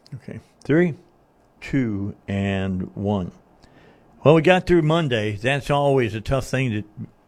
Okay. 3, 2, and 1. Well, we got through Monday. That's always a tough thing